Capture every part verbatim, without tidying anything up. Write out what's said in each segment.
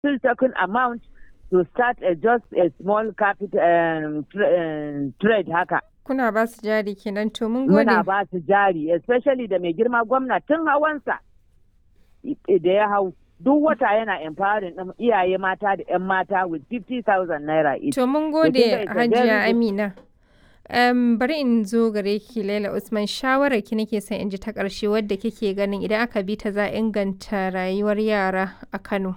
still talking amount to start a, just a small capital um, tra- uh, trade haka. Kuna ba su jari kenan to mun Muna gode. ba su jari, especially da mai girma gwamna tun hawansa da ya hau. Duk wata yana empowering ɗin iyaye mata da 'yan mata with fifty thousand naira each. To mun So kin gode ga it's a Hajiya very good- Amina. Um, bari in zo gare ki Laila Usman, shawarar ki nake son in ji ta ƙarshe wadda kike ganin idan aka bi ta za a inganta rayuwar yara a Kano.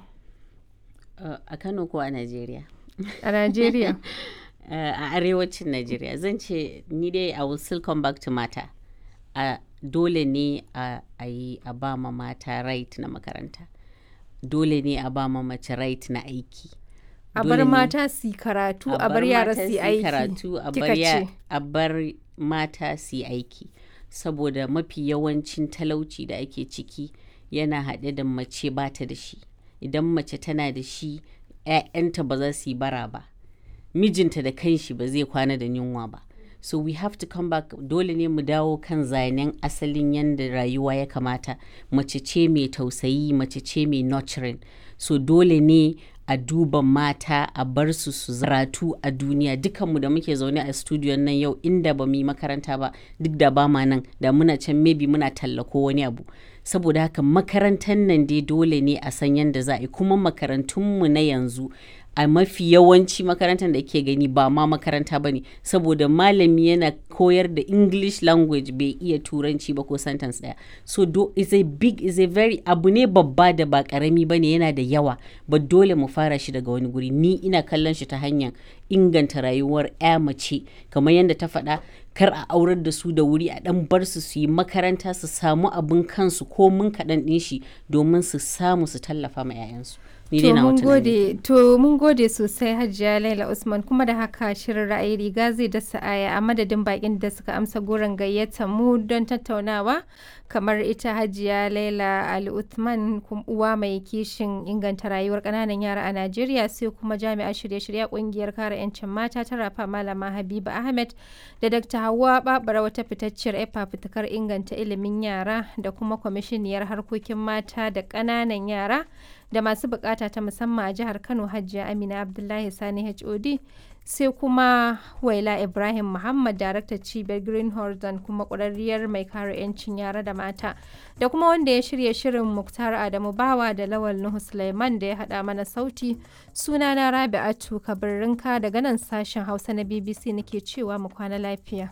Uh, a Kano ko a Najeriya? A Najeriya. Uh, a arewacin Najeriya zan ce ni dai I will still come back to mata. Uh, dole ne a uh, yi a ba ma mata right na makaranta. Dole ne a ba ma mace right na aiki. A Dole bar ne- mata su yi karatu, a bar yara su yi aiki. karatu a Kika bar ya- ce. a bar mata su yi aiki saboda mafi yawancin talauci da ake ciki yana haɗe da mace ba ta da shi. Idan mace tana da shi 'ya'yanta ba za su yi bara ba, mijinta da kanshi ba zai kwana da yunwa ba. So we have to come back, dole ne mu dawo kan zanen asalin yadda rayuwa ya kamata. Mace ce mai tausayi, mace ce mai nurturing. So dole ne a duba mata a bar su su zaratu a duniya. Dukanmu da muke zaune a studio nan yau inda ba mu yi makaranta ba, duk da ba ma nan, da muna can maybe muna tallako wani abu. Saboda haka makarantar nan dai dole ne a san yadda za a yi. Kuma makarantunmu na yanzu a mafi yawanci makarantar da ke gani ba ma makaranta ba ne, saboda malami yana koyar da English language bai iya turanci ba ko sentence daya. So do, is a big, is a very, abu ne babba da ba karami ba ne, yana da yawa, ba dole mu fara shi daga wani guri. Ni ina kallon shi ta hanyar inganta rayuwar 'ya mace, kamar yadda ta faɗa, kar a aurar da su da wuri, a ɗan bar su su yi makaranta su samu abin kansu ko mun kaɗan ɗin shi domin su samu su tallafa ma 'ya'yansu. Ni dai To nawa mun tunani. gode, to mun gode sosai Hajiya Laila Usman, kuma da haka shirin ra'ayi riga zai dasa aya a madadin bakin da suka amsa goron gayyata mu don tattaunawa kamar ita Hajiya Laila Ali Uthman, kum- uwa mai kishin inganta rayuwar ƙananan yara a Najeriya, sai kuma jami'a shirye-shirye ƙungiyar kare 'yancin mata ta Rafa Malama Habiba Ahmed, da Dr. Hauwa Babara, wata fitacciyar 'yar fafutukar inganta ilimin yara, da kuma kwamishiniyar harkokin mata da ƙananan yara da masu bukata ta musamman a jihar Kano Hajiya Amina Abdullahi Sani H O D, sai kuma Waila Ibrahim Muhammad, daraktar cibiyar Green Horizon kuma ƙwararriyar mai kare 'yancin yara da mata, da kuma wanda ya shirya shirin Muktar Adamu Bawa da Lawal Nuhu Sulaiman da ya haɗa mana sauti. Sunana Rabi'atu Kabirrinka daga nan sashen Hausa na B B C nake cewa mu kwana lafiya.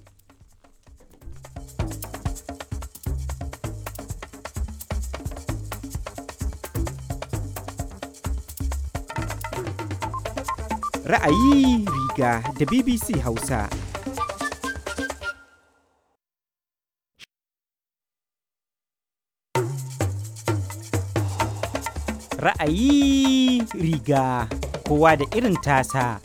Ra'ayi riga da B B C Hausa. Ra'ayi riga kowa da irin tasa.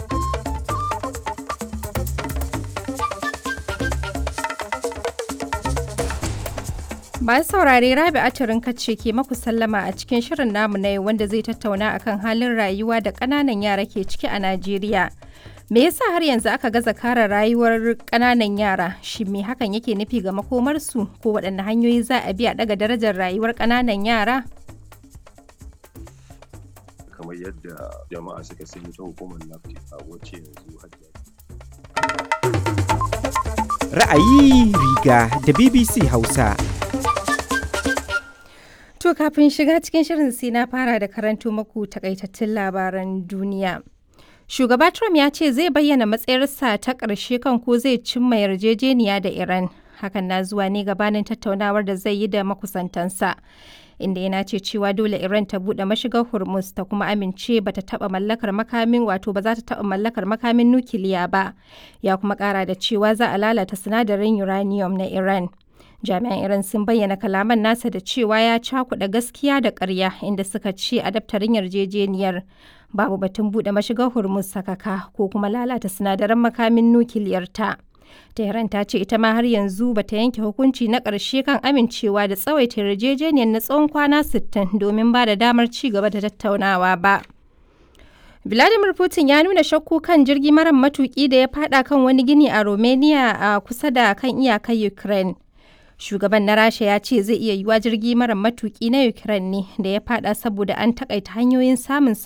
Masu saurare Rabi'atu Rinka ce ke maku sallama a cikin shirin namu na yau wanda zai tattauna akan halin rayuwa da ƙananan yara ke ciki a Najeriya. Me yasa har yanzu aka gaza kare rayuwar ƙananan yara? Shi me hakan yake nufi ga makomarsu, ko waɗanne hanyoyi za a bi a ɗaga darajar rayuwar ƙananan yara? Kamar yadda jama'a suka sani ta hukumar NAFTA wacce yanzu hajiya Ra'ayi riga da B B C Hausa. To kafin shiga cikin shirin sai na fara da karanto muku takaitattun labaran duniya. Shugaba Trump ya ce zai bayyana matsayarsa ta ƙarshe kan ko zai cimma yarjejeniya da Iran. Hakan na zuwa ne gabanin tattaunawar da zai yi da makusantansa, inda yana ce cewa dole Iran ta buɗe mashigar Hormuz ta kuma amince ba ta taɓa mallakar makamin wato ba za ta taɓa mallakar makamin nukiliya ba. Ya kuma ƙara da cewa za a lalata sinadarin uranium na Iran. Jami'an Iran sun bayyana kalaman nasa da cewa ya cakuɗa gaskiya da ƙarya, inda suka ce a daftarin yarjejeniyar babu batun buɗe mashigar Hormuz sakaka ko kuma lalata sinadaran makamin nukiliyar ta. Tehran ta ce ita ma har yanzu bata yanke hukunci na ƙarshe kan amincewa da tsawaita yarjejeniyar na tsawon kwana sittin domin ba da damar ci gaba da tattaunawa ba. Vladimir Putin ya nuna shakku kan jirgi mara matuƙi da ya fada kan wani gini a Romania a kusa da kan iyakar Ukraine. Shugaban na Rasha ya ce zai iya yiwuwa jirgi mara matuƙi na Ukraine ne da ya fada saboda an takaita hanyoyin samun